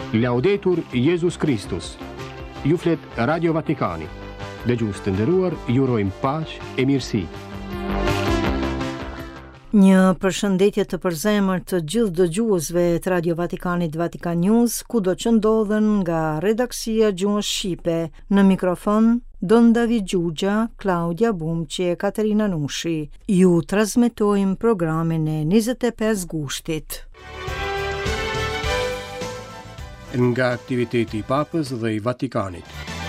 Laudetur Jesus Christus. Ju flet Radio Vatikani. Dëgjues të nderuar, ju urojmë paqe e mirësi. Një përshëndetje të përzemër të gjithë dëgjuesve të Radio Vatikanit Vatikan News, kudo që ndodhen nga redaksia Gjuhës Shqipe, në mikrofon Don David Gjugja, Claudia Bumqi e Katerina Nushi. Ju transmetojmë programin e 25 gushtit. Nga aktiviteti i Papës dhe i Vatikanit.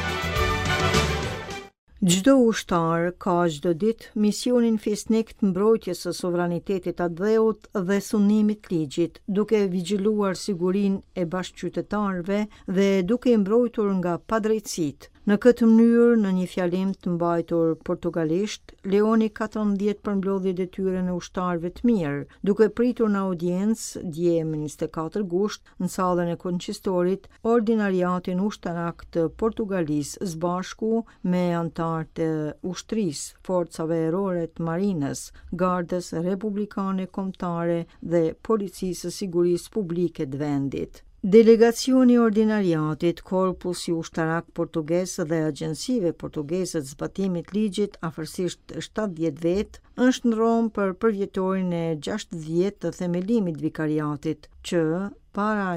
Çdo ushtar ka çdo ditë misionin fisnik të mbrojtjes së sovranitetit të dheut dhe sunimit ligjit, duke vigjiluar sigurinë e bashkëqytetarëve dhe duke i mbrojtur nga padrejtësitë. Në këtë mënyrë, në një fjalim të mbajtur portugalisht, Leoni XIV përmblodhi detyrën e ushtarëve të mirë, duke pritur në audiencë dje më 24 gusht në sallën e konqistorit ordinariatin ushtarak të Portugalisë së bashku me anëtarë të ushtrisë, forcave erore të marinës, gardës republikane kombëtare dhe policisë së sigurisë publike të vendit. Delegacioni i ordinariatit, korpusi ushtarak portugez dhe agjencive portugeze të zbatimit ligjit, afërsisht 70 vetë, është në Rom për përvjetorin e 60 të themelimit vikariatit, që para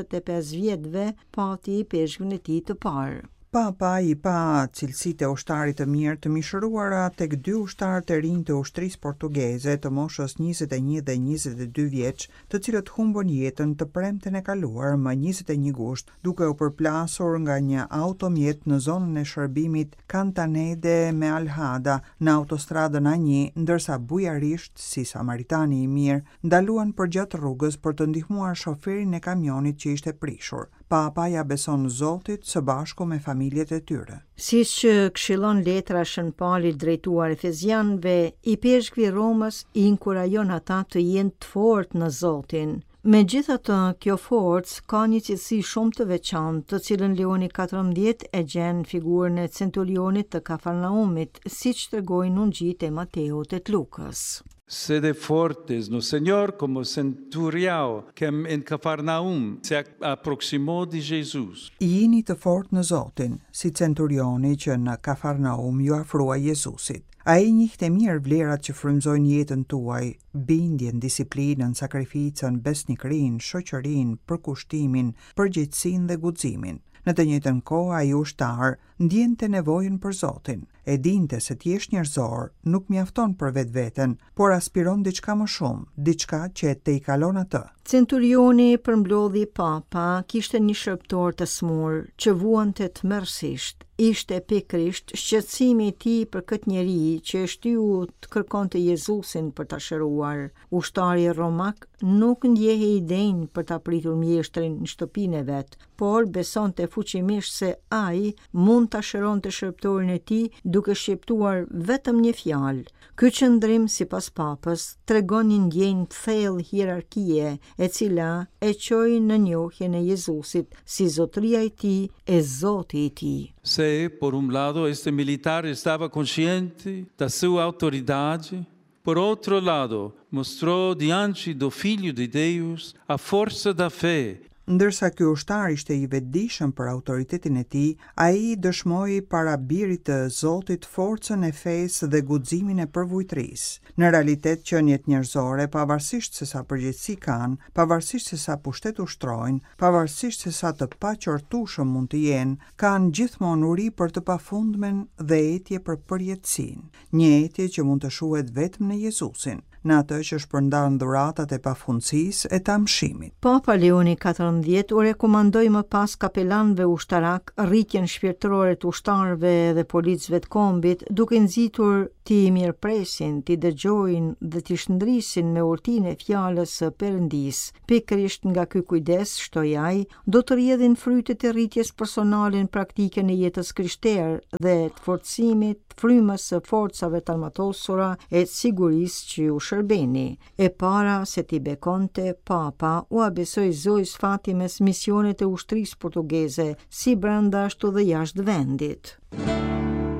25 vjetëve pati i peshkun e tij të parë. Papa i pa cilësitë e ushtarit të mirë të mishëruara tek dy ushtarë të rinj të ushtrisë portugeze të moshës 21 dhe 22 vjeç, të cilët humbën jetën të premten e kaluar më 21 gusht, duke u përplasur nga një automjet në zonën e shërbimit Cantanede me Alhada në autostradën A1, ndërsa bujarisht, si samaritani i mirë, ndaluan përgjatë rrugës për të ndihmuar shoferin e kamionit që ishte prishur. Papa ja beson Zotit së bashku me familjet e tyre. Siç këshillon letra Shën Pali drejtuar efezianëve, i peshkvi Romës i inkurajon ata të jenë të fortë në Zotin. Megjithatë, kjo forcë ka një cilësi shumë të veçantë, të cilën Leoni XIV e gjen në figurën e centurionit të Kafarnaumit, siç tregojnë Ungjit e Mateut e të Lukës. Sede fortes no Senhor como centurião que en Cafarnaum se aproximou de Jesus. Jini të fortë në Zotin, si centurioni që në Kafarnaum ju afrua Jezusit. Ai njihte mirë vlerat që frymëzojnë jetën tuaj, bindjen, disiplinën, sakrificën, besnikrinë, shoqërinë, përkushtimin, përgjegjësinë dhe guximin. Në të njëjtën kohë ai ushtar ndjente nevojën për Zotin. E dinte se të jesh njerëzor nuk mjafton për vetveten, por aspiron diçka më shumë, diçka që te i kalon atë. Centurioni përmblodhi Papa, kishte një shërbëtor të smur që vuante tmerrsisht. Ishte pikërisht shqetësimi i tij për këtë njeri që e shtyu të kërkonte Jezusin për ta shëruar. Ushtari romak nuk ndjehej idenë për ta pritur mjeshtrin në shtëpinë e vet, por besonte fuqimisht se ai mund ta shëronte shërbëtorin e tij duke shqiptuar vetëm një fjalë. Ky qëndrim, sipas Papës, tregon një ndjenjë të thellë hierarkie, e cila e çoi në njohjen e Jezusit si zotëria e tij e Zoti i tij. Se, por um lado, este militar estava consciente da sua autoridade, por outro lado, mostrou diante do Filho de Deus a força da fé. Ndërsa ky ushtar ishte i vetëdijshëm për autoritetin e tij, ai dëshmoi para birit të Zotit forcën e fesë dhe guximin e përvujtrisë. Në realitet, qeniet njerëzore, pavarësisht se sa përgjegjësi kanë, pavarësisht se sa pushtet ushtrojnë, pavarësisht se sa të paqortueshëm mund të jenë, kanë gjithmonë uri për të pafundmen dhe etje për përjetësinë. Një etje që mund të shuhet vetëm në Jezusin, në atë që shpërndan dhuratat e pafundësisë e të amshimit. Papa Leoni XIV u rekomandoi më pas kapelanëve ushtarak rritjen shpirtërore të ushtarëve dhe policëve të kombit, duke nxitur t'i mirëpresin, t'i dëgjojnë dhe t'i shndrisin me urtinë e fjalës së Perëndisë. Pikërisht nga ky kujdes, shtoi ai, do të rrjedhin frytet e rritjes personale në praktikën e jetës krishtere dhe të forcimit, frymës së forcave të armatosura e të sigurisë që u shërbeni. E para se t'i bekonte, Papa u abesoi Zojës Fatimes misionet e ushtrisë portugeze, si brenda ashtu dhe jashtë vendit.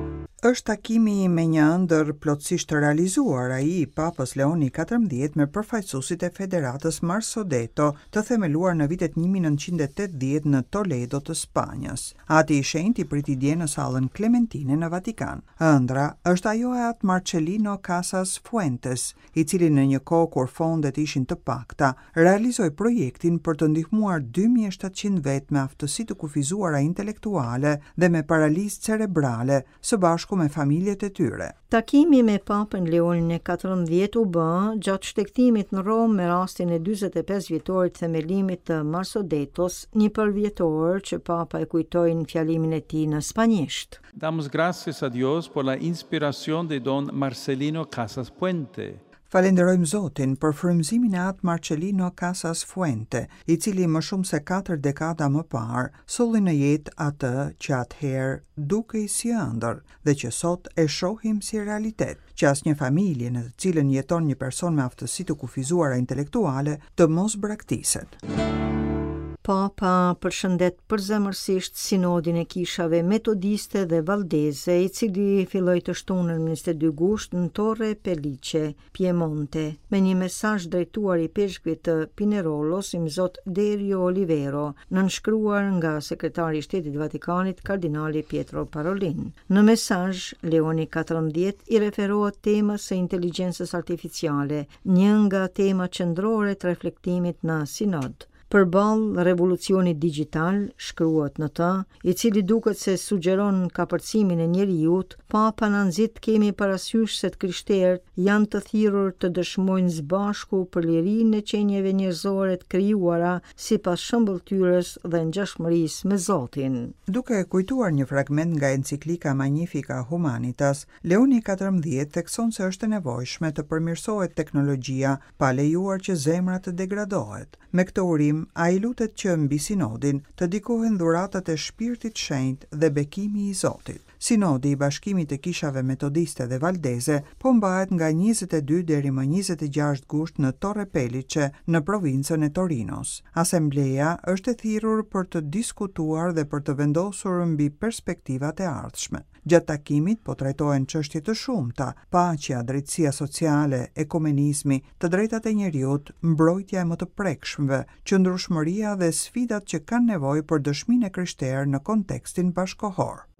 Është takimi me një ëndër plotësisht të realizuar ai i Papës Leoni XIV me përfaqësuesit e Federatës Marsodeto, të themeluar në vitet 1980 në Toledo të Spanjës. Ati i shenjtë i priti dje në sallën Clementine në Vatikan. Ëndra është ajo e atë Marcelino Casas Fuentes, i cili në një kohë kur fondet ishin të pakta, realizoi projektin për të ndihmuar 2700 vet me aftësi të kufizuara intelektuale dhe me paralizë cerebrale, së bashku me familjet e tyre. Takimi me Papën Leonin e 14 u bë gjatë shtektimit në Rom me rastin e 45 vjetorit themelimit të Marsodetos, një përvjetor që Papa e kujtoi në fjalimin e tij në spanjisht. Damos gracias a Dios por la inspiración de don Marcelino Casas Puente. Falenderojmë Zotin për frymëzimin e atë Marcelino Casas Fuente, i cili më shumë se 4 dekada më parë solli në jetë atë që atëherë dukej si ëndër dhe që sot e shohim si realitet, që asnjë familje në të cilën jeton një person me aftësi të kufizuara intelektuale të mos braktiset. Papa përshëndet përzemërsisht sinodin e kishave metodiste dhe valdeze, i cili filloi të shtunën 22 gusht në Torre Pellice, Piemonte, me një mesazh drejtuar i peshkëve të Pinerolos, Imzot Derio Olivero, nënshkruar nga sekretari i Shtetit Vatikanit kardinali Pietro Parolin. Në mesazh, Leoni XIV i referohet temës së inteligjencës artificiale, një nga temat qendrore të reflektimit në sinod. Përballë revolucionit digjital, shkruhet në të, i cili duket se sugjeron kapërcimin e njerëzit, Papa na nxit kemi parasysh se të krishterët janë të thirrur të dëshmojnë së bashku për lirinë e qenieve njerëzore të krijuara sipas shëmbëltyrës dhe ngjashmërisë me Zotin. Duke kujtuar një fragment nga enciklika Magnifica Humanitas, Leoni XIV thekson se është e nevojshme të përmirësohet teknologjia pa lejuar që zemra të degradohet. Me këtë urim, a i lutet që mbi sinodin të dikohen dhuratat e shpirtit shenjtë dhe bekimi i Zotit. Sinodi i bashkimit të kishave metodiste dhe valdeze po mbahet nga 22 deri më 26 gusht në Torre Pellice në provincën e Torinos. Asembleja është e thirrur për të diskutuar dhe për të vendosur mbi perspektivat e ardhshme. Gjatë takimit po trajtohen çështje të shumta: paqja, drejtësia sociale, ekumenizmi, të drejtat e njerëzit, mbrojtja e më të prekshmëve, qëndrueshmëria dhe sfidat që kanë nevojë për dëshminë e krishterë në kontekstin bashkohor.